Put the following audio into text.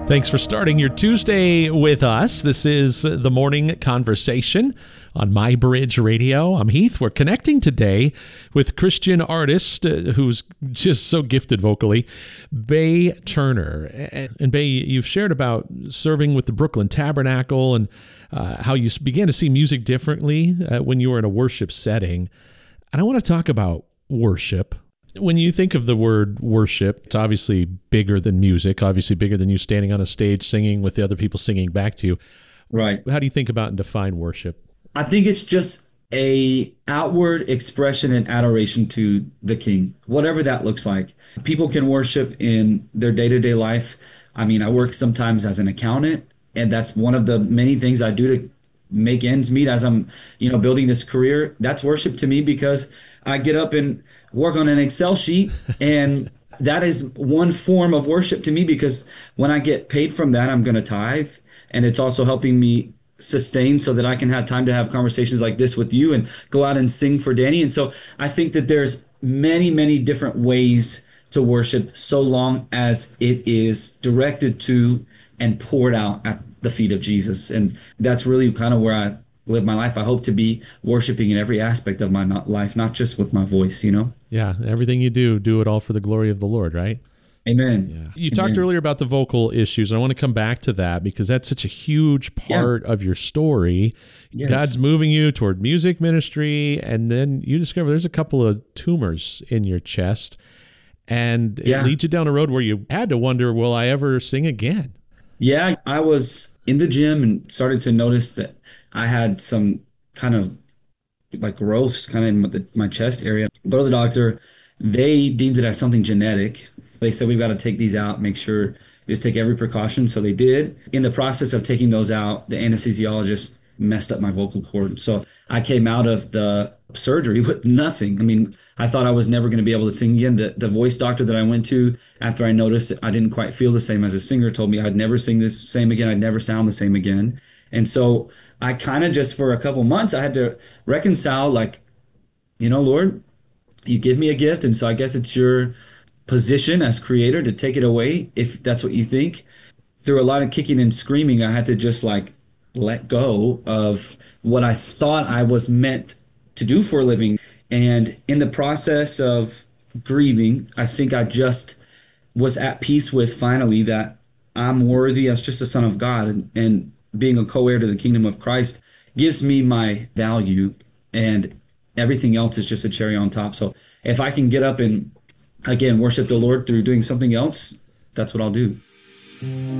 Thanks for starting your Tuesday with us. This is the Morning Conversation on My Bridge Radio. I'm Heath. We're connecting today with Christian artist who's just so gifted vocally, Bae Turner. And Bae, you've shared about serving with the Brooklyn Tabernacle and how you began to see music differently when you were in a worship setting. And I want to talk about worship. When you think of the word worship, it's obviously bigger than music, obviously bigger than you standing on a stage singing with the other people singing back to you. Right. How do you think about and define worship? I think it's just a outward expression and adoration to the King, whatever that looks like. People can worship in their day-to-day life. I mean, I work sometimes as an accountant, and that's one of the many things I do to make ends meet as I'm, building this career. That's worship to me because I get up and work on an Excel sheet, and that is one form of worship to me because when I get paid from that, I'm going to tithe, and it's also helping me sustain so that I can have time to have conversations like this with you and go out and sing for Danny. And so I think that there's many, many different ways to worship so long as it is directed to and poured out at the feet of Jesus. And that's really kind of where I live my life. I hope to be worshiping in every aspect of my life, not just with my voice, Yeah, everything you do it all for the glory of the Lord, right? Amen. Yeah. You talked earlier about the vocal issues, and I want to come back to that because that's such a huge part of your story. Yes. God's moving you toward music ministry, and then you discover there's a couple of tumors in your chest, and it leads you down a road where you had to wonder, will I ever sing again? Yeah, I was in the gym and started to notice that I had some kind of like growths kind of in my chest area. Go to the doctor. They deemed it as something genetic. They said, we've got to take these out, make sure just take every precaution. So they did. In the process of taking those out, the anesthesiologist messed up my vocal cord. So I came out of the surgery with nothing. I mean, I thought I was never going to be able to sing again. The voice doctor that I went to after I noticed that I didn't quite feel the same as a singer told me I'd never sing this same again. I'd never sound the same again. And so I kind of just for a couple months, I had to reconcile like, Lord, you give me a gift. And so I guess it's your position as creator to take it away if that's what you think. Through a lot of kicking and screaming, I had to just like let go of what I thought I was meant to do for a living. And in the process of grieving, I think I just was at peace with finally that I'm worthy as just a son of God, and being a co-heir to the kingdom of Christ gives me my value, and everything else is just a cherry on top. So if I can get up and again worship the Lord through doing something else, that's what I'll do.